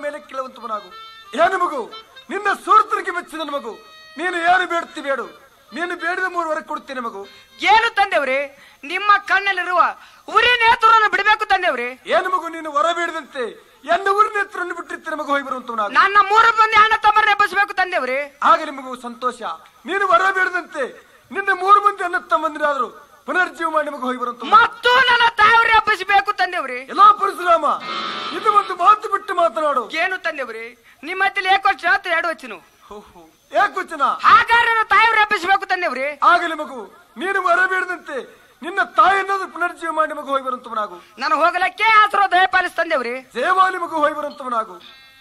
ಮೇಲೆ ಕೇಳುವಂತವನಾಗು. ಏನು ಮಗು, ನಿನ್ನ ಸುಹೃತನಿಗೆ ಮೆಚ್ಚಿದ ಮಗು, ನೀನು ಏನು ಬೇಡುತ್ತಿ ಬೇಡು, ನೀನು ಬೇಡಿದ 3 ವರ ಕೊಡುತ್ತೇನೆ ಮಗು. ಏನು ತಂದೆವ್ರಿ, ನಿಮ್ಮ ಕಣ್ಣಲ್ಲಿರುವ ಉರಿ ನೇತ್ರವನ್ನು ಬಿಡಬೇಕು ತಂದೆವ್ರಿ. ಏನು ಮಗು, ನೀನು ವರ ಬೇಡದಂತೆ ಎನ್ನ ಊರಿನ ನೇತ್ರವನ್ನು ಬಿಟ್ಟಿರ್ತೀರ ಮಗು, ಹೋಗಿ ಬರುವಂತವನಾಗು. ನನ್ನ 3 ಮಂದಿ ಅಣ್ಣ ತಮ್ಮರನ್ನ ಎಬ್ಬಿಸಬೇಕು ತಂದೆವ್ರಿ. ಆಗಲಿ ಮಗು, ಸಂತೋಷ. ನೀನು ವರ ಬೇಡದಂತೆ ನಿನ್ನ 3 ಮಂದಿ ಅಣ್ಣ ತಮ್ಮಂದಿರಾದ್ರು ಪುನರ್ಜೀವ ಮಾಡಿ ಮಗು, ಹೋಗಿ ಬರುವಂತ ಮತ್ತು ನನ್ನ ತಾಯಿಯವ್ರಿ ಎಬ್ಬಿಸಬೇಕು ತಂದೆವ್ರಿ. ಎಲ್ಲಾ ಪರಶುರಾಮ, ಇದು ಒಂದು ಮಾತು ಬಿಟ್ಟು ಮಾತನಾಡು. ಏನು ತಂದೆವ್ರಿ, ನಿಮ್ಮ ಹತ್ತಿರ ಏಕೋಚ 2 ವಚನ. ಏಕವಚನ. ಹಾಗಾದ್ರೆ ನನ್ನ ತಾಯಿಯವ್ರಿ ಎಬ್ಬಿಸಬೇಕು ತಂದೆವ್ರಿ. ಆಗಲಿ ಮಗು, ನೀನು ವರ ಬೇಡದಂತೆ ನಿನ್ನ ತಾಯಿಯನ್ನಾದ್ರೂ ಪುನರ್ಜೀವ ಮಾಡಿ ಮಗು, ಹೋಗಿ ಬರುವಂತವನಾಗು. ನಾನು ಹೋಗಲಕ್ಕೆ ಆಸರೋ ದಯಪಾಲಿಸ್ ತಂದೆವ್ರಿ. ಜಯವಾಲಿ ಮಗು, ಹೋಗಿ ಬರುವಂತವನಾಗು.